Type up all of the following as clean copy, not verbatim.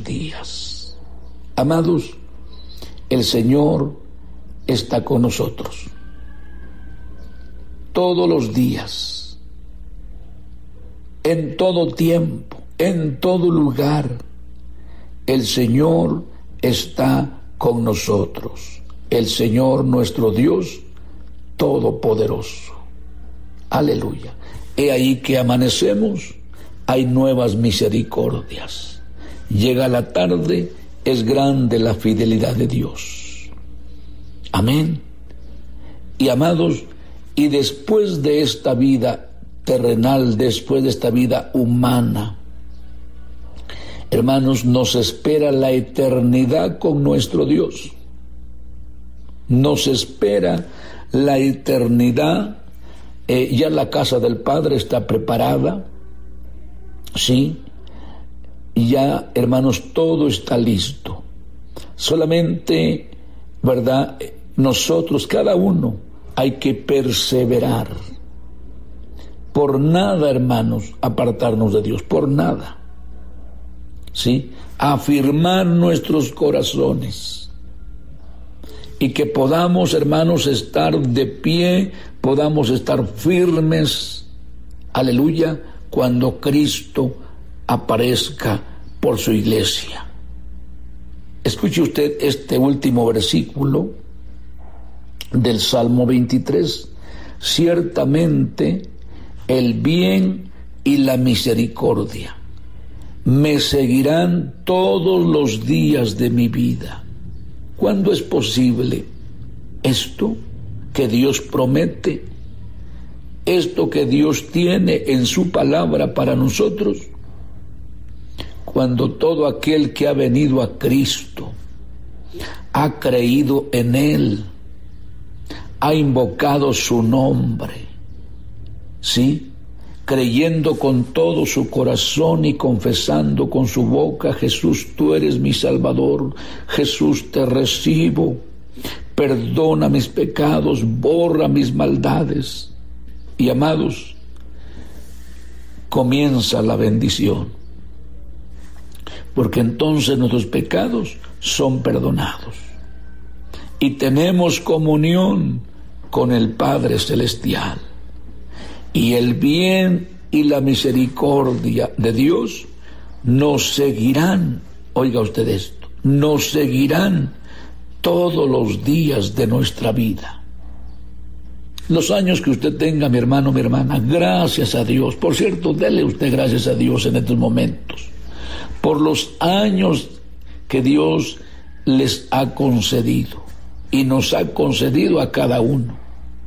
días. Amados, el Señor está con nosotros todos los días, en todo tiempo, en todo lugar. El Señor está con nosotros. El Señor nuestro Dios todopoderoso. Aleluya. He ahí que amanecemos, hay nuevas misericordias. Llega la tarde, es grande la fidelidad de Dios. Amén. Y amados, y después de esta vida terrenal, después de esta vida humana, hermanos, nos espera la eternidad con nuestro Dios. Nos espera la eternidad. Ya la casa del Padre está preparada. Sí. Ya, hermanos, todo está listo. Solamente, ¿verdad? Nosotros, cada uno, hay que perseverar. Por nada, hermanos, apartarnos de Dios, por nada. ¿Sí? Afirmar nuestros corazones. Y que podamos, hermanos, estar de pie, podamos estar firmes, aleluya, cuando Cristo aparezca por su iglesia. Escuche usted este último versículo del Salmo 23. Ciertamente el bien y la misericordia me seguirán todos los días de mi vida. ¿Cuándo es posible esto que Dios promete? Esto que Dios tiene en su palabra para nosotros. Cuando todo aquel que ha venido a Cristo, ha creído en Él, ha invocado su nombre, ¿sí? Creyendo con todo su corazón y confesando con su boca: Jesús, tú eres mi Salvador, Jesús, te recibo, perdona mis pecados, borra mis maldades. Y amados, comienza la bendición, porque entonces nuestros pecados son perdonados y tenemos comunión con el Padre Celestial. Y el bien y la misericordia de Dios nos seguirán, oiga usted esto, nos seguirán todos los días de nuestra vida. Los años que usted tenga, mi hermano, mi hermana, gracias a Dios. Por cierto, dele usted gracias a Dios en estos momentos por los años que Dios les ha concedido y nos ha concedido a cada uno.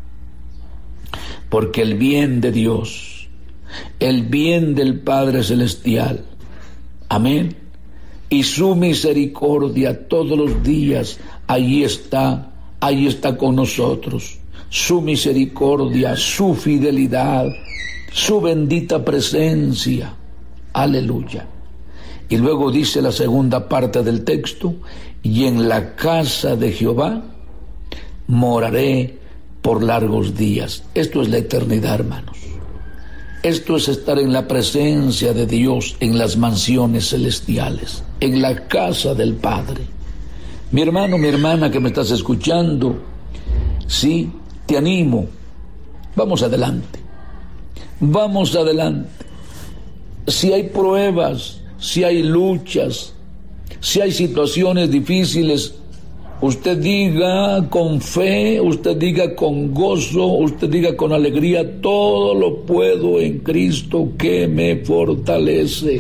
Porque el bien de Dios, el bien del Padre Celestial, amén, y su misericordia todos los días, ahí está con nosotros. Su misericordia, su fidelidad, su bendita presencia. Aleluya. Y luego dice la segunda parte del texto: y en la casa de Jehová moraré por largos días. Esto es la eternidad, hermanos. Esto es estar en la presencia de Dios, en las mansiones celestiales, en la casa del Padre. Mi hermano, mi hermana que me estás escuchando, sí, te animo, vamos adelante, vamos adelante. Si hay pruebas, si hay luchas, si hay situaciones difíciles, usted diga con fe, usted diga con gozo, usted diga con alegría: todo lo puedo en Cristo que me fortalece.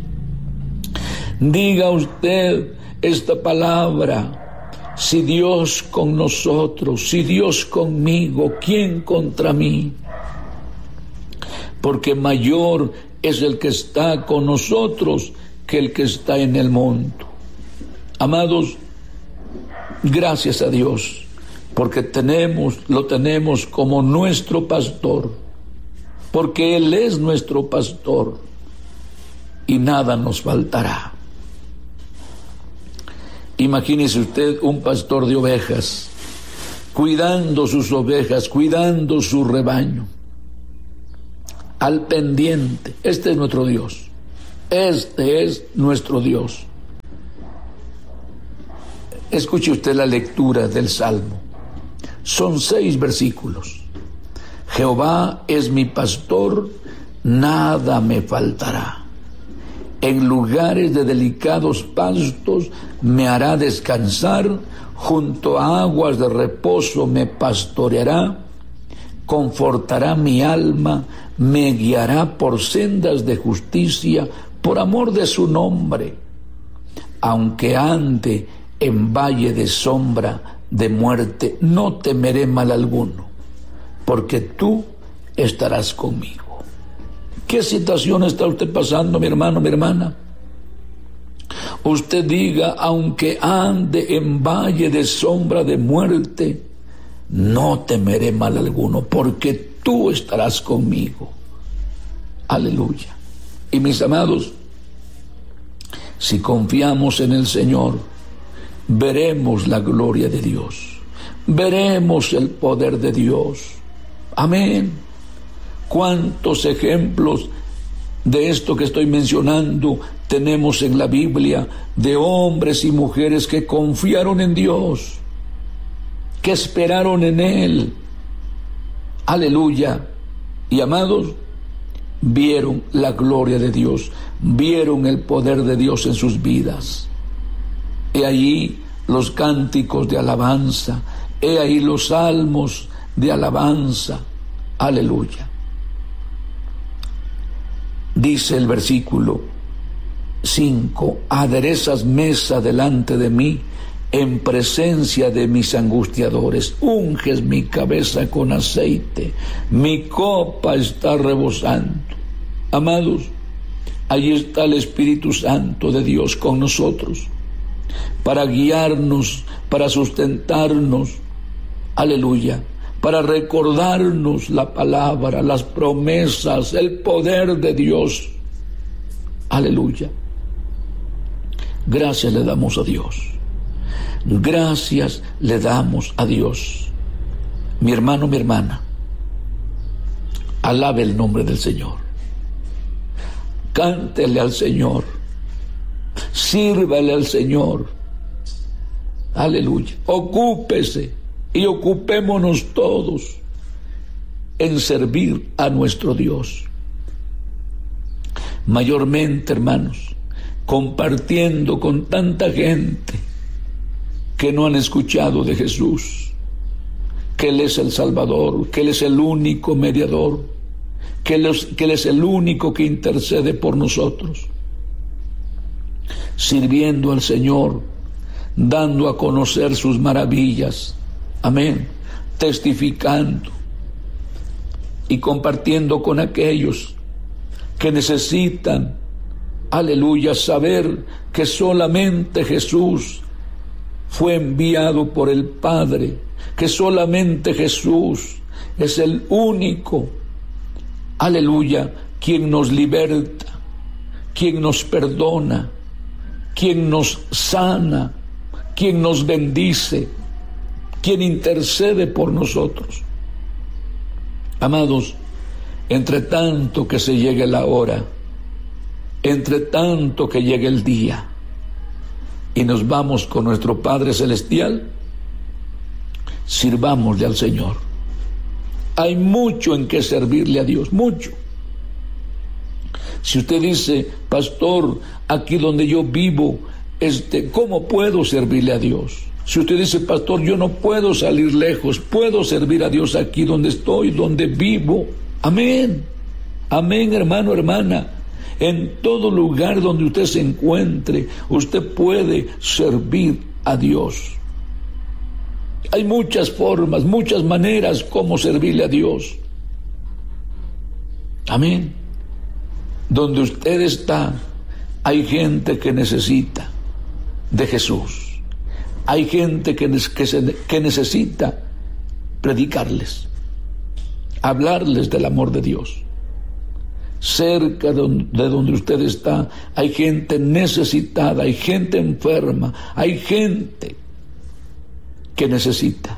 Diga usted esta palabra: si Dios con nosotros, si Dios conmigo, ¿quién contra mí? Porque mayor es el que está con nosotros que el que está en el mundo. Amados, gracias a Dios, porque lo tenemos como nuestro pastor, porque Él es nuestro pastor y nada nos faltará. Imagínese usted un pastor de ovejas, cuidando sus ovejas, cuidando su rebaño, al pendiente. Este es nuestro Dios, este es nuestro Dios. Escuche usted la lectura del Salmo. Son 6 versículos. Jehová es mi pastor, nada me faltará. En lugares de delicados pastos me hará descansar, junto a aguas de reposo me pastoreará, confortará mi alma, me guiará por sendas de justicia, por amor de su nombre. Aunque ande en valle de sombra de muerte, no temeré mal alguno, porque tú estarás conmigo. ¿Qué situación está usted pasando, mi hermano, mi hermana? Usted diga, aunque ande en valle de sombra de muerte, no temeré mal alguno, porque tú estarás conmigo. Aleluya. Y mis amados, si confiamos en el Señor, veremos la gloria de Dios, veremos el poder de Dios. Amén. ¿Cuántos ejemplos de esto que estoy mencionando tenemos en la Biblia de hombres y mujeres que confiaron en Dios, que esperaron en Él? Aleluya. Y amados, vieron la gloria de Dios, vieron el poder de Dios en sus vidas. He ahí los cánticos de alabanza, he ahí los salmos de alabanza. Aleluya. Dice el versículo 5, aderezas mesa delante de mí, en presencia de mis angustiadores, unges mi cabeza con aceite, mi copa está rebosando. Amados, ahí está el Espíritu Santo de Dios con nosotros, para guiarnos, para sustentarnos, aleluya, para recordarnos la palabra, las promesas, el poder de Dios. Aleluya. Gracias le damos a Dios. Gracias le damos a Dios. Mi hermano, mi hermana, alabe el nombre del Señor. Cántele al Señor. Sírvale al Señor. Aleluya. Ocúpese y ocupémonos todos en servir a nuestro Dios. Mayormente, hermanos, compartiendo con tanta gente que no han escuchado de Jesús, que Él es el Salvador, que Él es el único mediador, que Él es el único que intercede por nosotros. Sirviendo al Señor, dando a conocer sus maravillas, amén, testificando y compartiendo con aquellos que necesitan, aleluya, saber que solamente Jesús fue enviado por el Padre, que solamente Jesús es el único, aleluya, quien nos liberta, quien nos perdona, quien nos sana, quien nos bendice, quien intercede por nosotros. Amados, entre tanto que se llegue la hora, entre tanto que llegue el día y nos vamos con nuestro Padre Celestial, sirvámosle al Señor. Hay mucho en que servirle a Dios, mucho. Si usted dice, pastor, aquí donde yo vivo, ¿cómo puedo servirle a Dios? Si usted dice, pastor, yo no puedo salir lejos, puedo servir a Dios aquí donde estoy, donde vivo. Amén. Amén, hermano, hermana. En todo lugar donde usted se encuentre, usted puede servir a Dios. Hay muchas formas, muchas maneras como servirle a Dios. Amén. Donde usted está, hay gente que necesita de Jesús. Hay gente que necesita predicarles, hablarles del amor de Dios. Cerca de donde usted está, hay gente necesitada, hay gente enferma, hay gente que necesita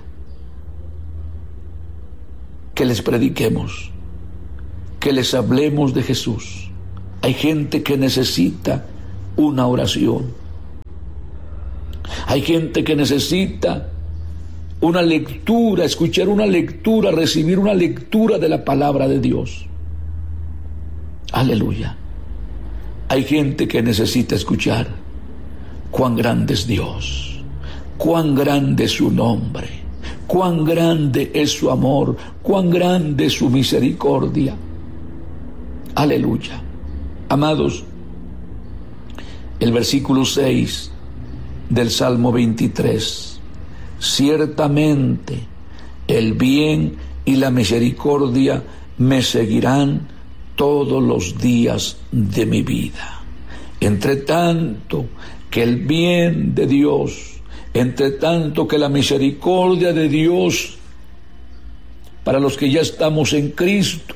que les prediquemos, que les hablemos de Jesús. Hay gente que necesita una oración. Hay gente que necesita una lectura, escuchar una lectura, recibir una lectura de la palabra de Dios. Aleluya. Hay gente que necesita escuchar cuán grande es Dios, cuán grande es su nombre, cuán grande es su amor, cuán grande es su misericordia. Aleluya. Amados, el versículo 6 del Salmo 23. Ciertamente el bien y la misericordia me seguirán todos los días de mi vida. Entre tanto que el bien de Dios, entre tanto que la misericordia de Dios, para los que ya estamos en Cristo,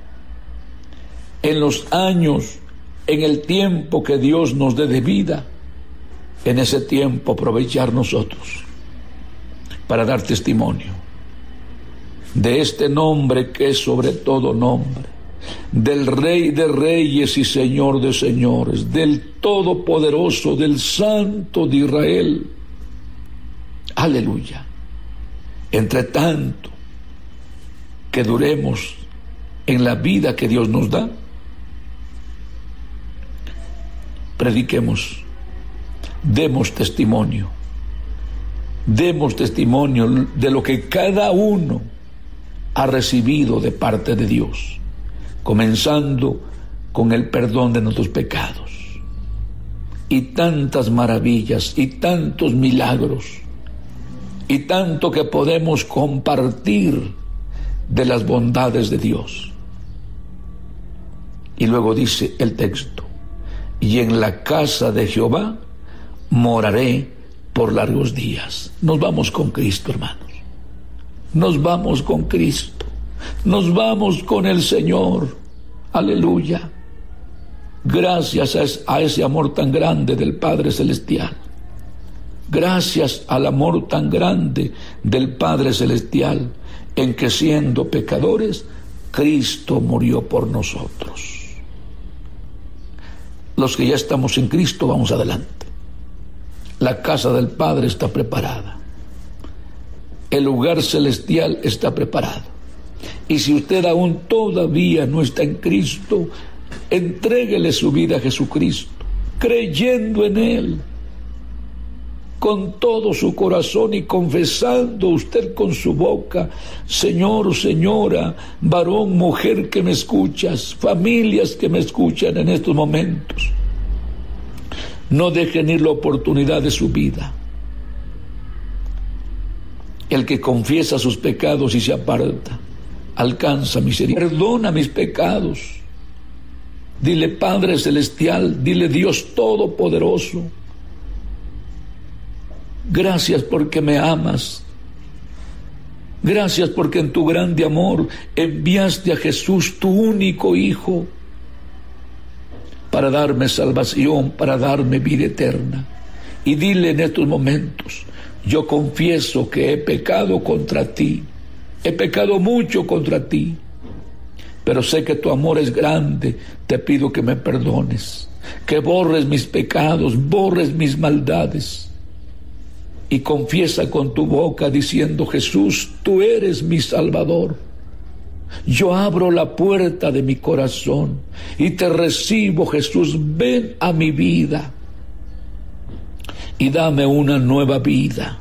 en los años, en el tiempo que Dios nos dé de vida, en ese tiempo aprovechar nosotros para dar testimonio de este nombre que es sobre todo nombre, del Rey de Reyes y Señor de Señores, del Todopoderoso, del Santo de Israel. Aleluya. Entre tanto que duremos en la vida que Dios nos da, prediquemos, demos testimonio de lo que cada uno ha recibido de parte de Dios, comenzando con el perdón de nuestros pecados y tantas maravillas y tantos milagros y tanto que podemos compartir de las bondades de Dios. Y luego dice el texto: y en la casa de Jehová moraré por largos días. Nos vamos con Cristo, hermanos. Nos vamos con Cristo. Nos vamos con el Señor. Aleluya. Gracias a ese amor tan grande del Padre Celestial. Gracias al amor tan grande del Padre Celestial, en que siendo pecadores, Cristo murió por nosotros. Los que ya estamos en Cristo, vamos adelante. La casa del Padre está preparada. El lugar celestial está preparado. Y si usted aún todavía no está en Cristo, entréguele su vida a Jesucristo, creyendo en Él, con todo su corazón y confesando usted con su boca: Señor, señora, varón, mujer que me escuchas, familias que me escuchan en estos momentos, no dejen ir la oportunidad de su vida. El que confiesa sus pecados y se aparta, alcanza misericordia. Perdona mis pecados. Dile: Padre Celestial, dile: Dios Todopoderoso, gracias porque me amas. Gracias porque en tu grande amor enviaste a Jesús, tu único Hijo, para darme salvación, para darme vida eterna. Y dile en estos momentos: yo confieso que he pecado contra ti, he pecado mucho contra ti, pero sé que tu amor es grande. Te pido que me perdones, que borres mis pecados, borres mis maldades, y confiesa con tu boca diciendo: Jesús, tú eres mi Salvador. Yo abro la puerta de mi corazón y te recibo, Jesús. Ven a mi vida y dame una nueva vida.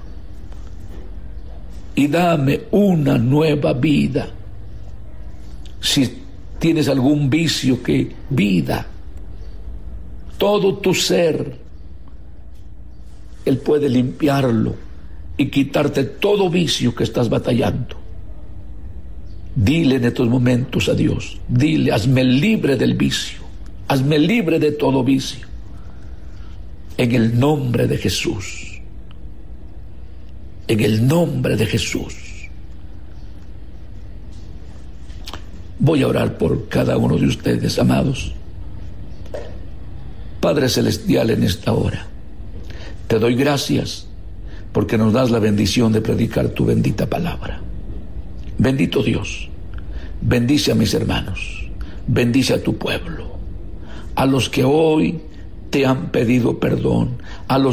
Y dame una nueva vida. Si tienes algún vicio, que vida, todo tu ser, Él puede limpiarlo y quitarte todo vicio que estás batallando. Dile en estos momentos a Dios, dile: hazme libre del vicio, hazme libre de todo vicio, en el nombre de Jesús, en el nombre de Jesús. Voy a orar por cada uno de ustedes, amados. Padre Celestial, en esta hora te doy gracias porque nos das la bendición de predicar tu bendita palabra. Bendito Dios, bendice a mis hermanos, bendice a tu pueblo, a los que hoy te han pedido perdón, a los